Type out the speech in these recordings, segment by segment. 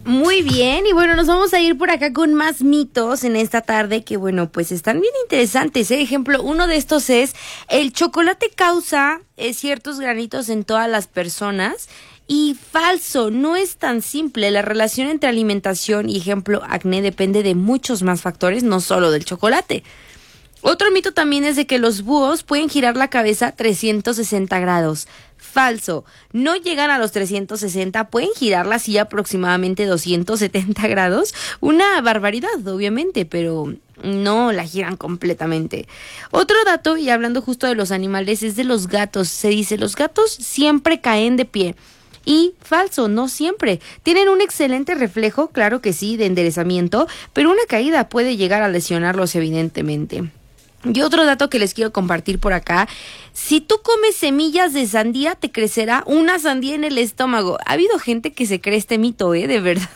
Muy bien, y bueno, nos vamos a ir por acá con más mitos en esta tarde que, bueno, pues están bien interesantes, ¿eh? Ejemplo, uno de estos es, el chocolate causa ciertos granitos en todas las personas. Y falso, no es tan simple. La relación entre alimentación y, ejemplo, acné depende de muchos más factores, no solo del chocolate. Otro mito también es de que los búhos pueden girar la cabeza 360 grados. Falso, no llegan a los 360, pueden girarla así aproximadamente 270 grados. Una barbaridad, obviamente, pero no la giran completamente. Otro dato, y hablando justo de los animales, es de los gatos. Se dice, los gatos siempre caen de pie. Y falso, no siempre. Tienen un excelente reflejo, claro que sí, de enderezamiento, pero una caída puede llegar a lesionarlos evidentemente. Y otro dato que les quiero compartir por acá, si tú comes semillas de sandía, te crecerá una sandía en el estómago. Ha habido gente que se cree este mito, de verdad.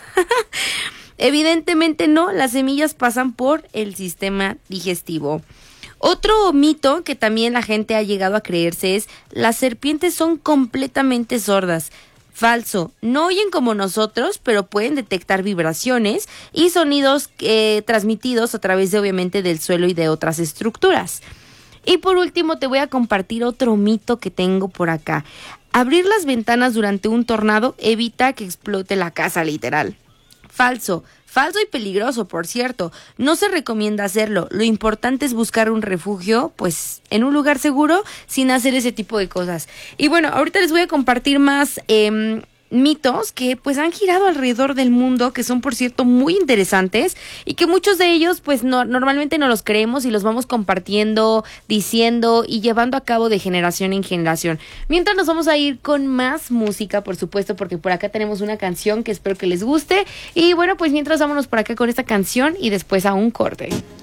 Evidentemente no, las semillas pasan por el sistema digestivo. Otro mito que también la gente ha llegado a creerse es, las serpientes son completamente sordas. Falso, no oyen como nosotros, pero pueden detectar vibraciones y sonidos transmitidos a través de, obviamente, del suelo y de otras estructuras. Y por último te voy a compartir otro mito que tengo por acá. Abrir las ventanas durante un tornado evita que explote la casa, literal. Falso y peligroso, por cierto. No se recomienda hacerlo. Lo importante es buscar un refugio, pues, en un lugar seguro, sin hacer ese tipo de cosas. Y bueno, ahorita les voy a compartir más mitos que pues han girado alrededor del mundo, que son, por cierto, muy interesantes y que muchos de ellos pues normalmente no los creemos y los vamos compartiendo, diciendo y llevando a cabo de generación en generación. Mientras nos vamos a ir con más música, por supuesto, porque por acá tenemos una canción que espero que les guste. Y bueno, pues mientras vámonos por acá con esta canción y después a un corte.